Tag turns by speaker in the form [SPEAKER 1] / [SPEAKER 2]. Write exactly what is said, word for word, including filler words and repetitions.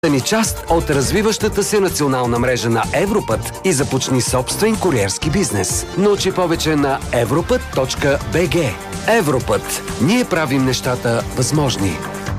[SPEAKER 1] Стани част от развиващата се национална мрежа на Европът и започни собствен куриерски бизнес. Научи повече на европът точка бг. Европът. Ние правим нещата възможни.